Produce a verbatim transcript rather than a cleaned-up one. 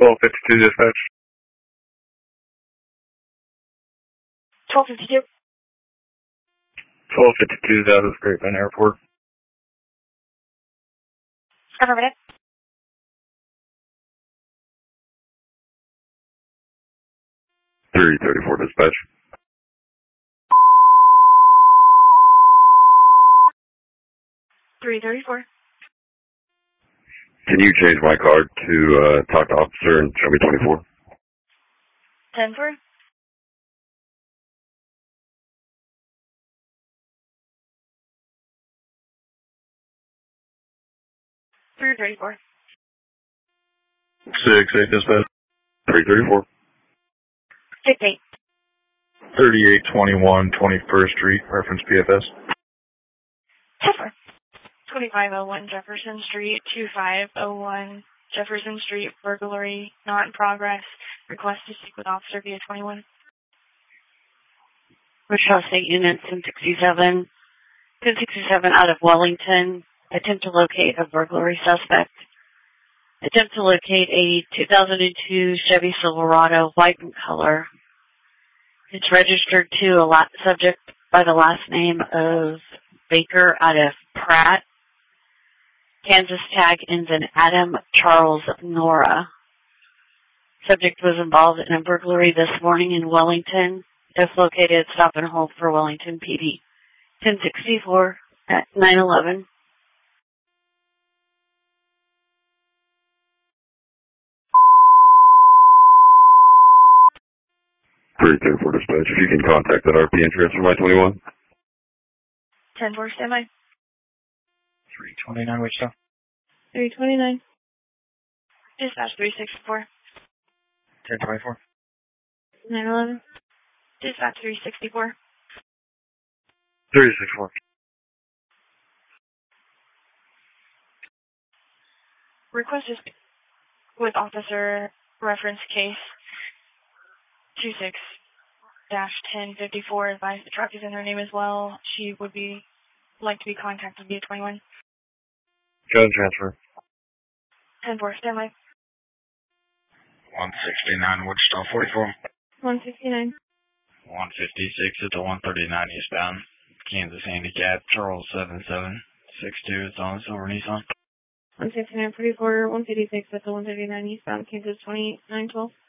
twelve fifty-two dispatch. twelve fifty-two. twelve fifty-two is out of Grapevine Airport. Affirmative. three thirty-four dispatch. three thirty-four. Can you change my card to uh, talk to officer and show me twenty-four? ten four. three thirty-four. six eight dispatch. three thirty-four. six eight. thirty-eight twenty-one twenty-first Street, reference P F S. ten four. twenty-five oh one Jefferson Street, twenty-five oh one Jefferson Street, burglary, not in progress. Request to speak with officer via twenty-one. Wichita State Unit ten sixty-seven. ten sixty-seven out of Wellington. Attempt to locate a burglary suspect. Attempt to locate a two thousand two Chevy Silverado, white in color. It's registered to a la- subject by the last name of Baker out of Pratt. Kansas tag ends in Adam Charles Nora. Subject was involved in a burglary this morning in Wellington. If located, stop and hold for Wellington P D. ten sixty-four at nine eleven. three thirty-four dispatch. If you can contact that R P and transfer my twenty-one. ten four, standby. three twenty-nine, Wichita. three twenty-nine. Dispatch three sixty-four. ten twenty-four. nine eleven. Dispatch three sixty-four. three sixty-four. Request is with officer reference case two six dash ten fifty-four. Advise the truck is in her name as well. She would be like to be contacted via twenty-one. Go and transfer. ten four, standby. one sixty-nine, Wichita, forty-four. one sixty-nine. one fifty-six at the one thirty-nine eastbound. Kansas handicap, Charles seven seven six two. It's on the silver Nissan. one sixty-nine forty-four, one fifty-six at the one thirty-nine eastbound, Kansas twenty-nine twelve.